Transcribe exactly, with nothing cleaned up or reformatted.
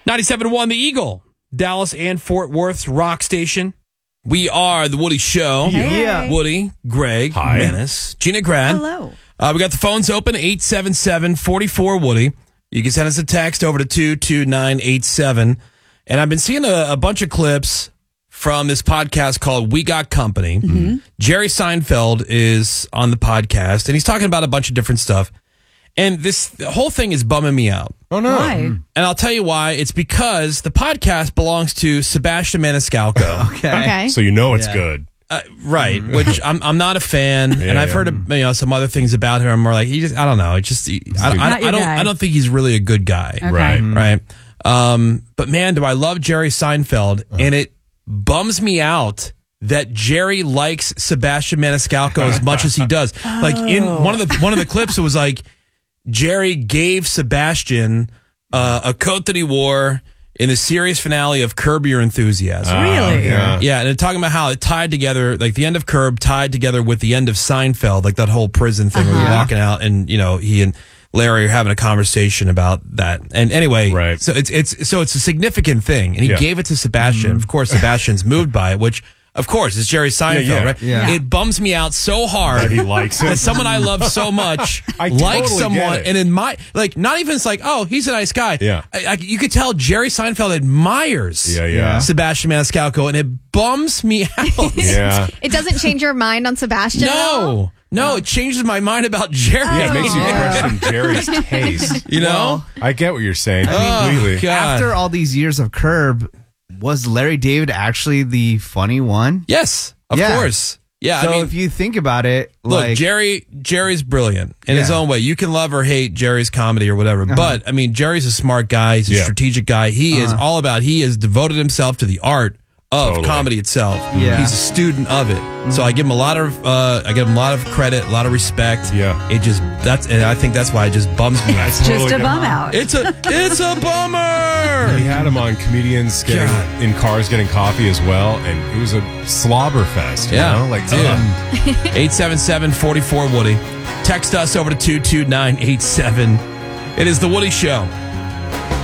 ninety-seven point one The Eagle, Dallas and Fort Worth's rock station. We are The Woody Show. Hey. Yeah. Woody, Greg, Hi. Menace, Gina Grad. Hello. Uh, we got the phones open, eight seven seven, four four, Woody. You can send us a text over to two two nine eight seven. And I've been seeing a, a bunch of clips from this podcast called We Got Company. Mm-hmm. Jerry Seinfeld is on the podcast, and he's talking about a bunch of different stuff. And this the whole thing is bumming me out. Oh, no. Why? And I'll tell you why. It's because the podcast belongs to Sebastian Maniscalco. Okay. Okay. So you know it's Yeah. good. Uh, right, which I'm I'm not a fan, Yeah, and I've yeah. heard of, you know some other things about him. I'm more like he just I don't know. It's just he, I, I, Not I your don't guy. I don't think he's really a good guy. Okay. Right. Right. Um, but man, do I love Jerry Seinfeld, and it bums me out that Jerry likes Sebastian Maniscalco as much as he does. Like in one of the one of the clips, it was like Jerry gave Sebastian uh, a coat that he wore in the series finale of Curb Your Enthusiasm. Uh, Really? yeah. Yeah, and they're talking about how it tied together, like the end of Curb tied together with the end of Seinfeld, like that whole prison thing where you're walking out and, you know, he and Larry are having a conversation about that. And anyway, Right. so it's it's so it's a significant thing. And he Yeah. gave it to Sebastian. Of course, Sebastian's moved by it, which, of course, is Jerry Seinfeld, Yeah, yeah. right? Yeah. It bums me out so hard That he likes it. that someone I love so much I likes totally someone get it. and admire, like, not even it's like, oh, he's a nice guy. Yeah. I, I, you could tell Jerry Seinfeld admires Yeah, yeah. Sebastian Maniscalco, and it bums me out. Yeah. It doesn't change your mind on Sebastian at all? No, no, it changes my mind about Jerry. Yeah, it makes you Yeah. question Jerry's taste. You know? I get what you're saying Oh, completely. God. After all these years of Curb, was Larry David actually the funny one? Yes, of Yeah. course. Yeah, So I mean, if you think about it, look, like Jerry, Jerry's brilliant in his Yeah. own way. You can love or hate Jerry's comedy or whatever, but I mean, Jerry's a smart guy. He's a Yeah. strategic guy. He is all about. He has devoted himself to the art of Totally. comedy itself. Yeah. He's a student of it. So I give him a lot of, uh, I give him a lot of credit, a lot of respect. Yeah. It just that's, and I think that's why it just bums me out. Just Totally a get- bum out. It's a, it's a bummer. We had him on comedians getting God. in cars getting coffee as well, and it was a slobber fest. You Yeah. know? Like, Dude. ugh. eight seven seven, four four, Woody. Text us over to two two nine eight seven. It is The Woody Show.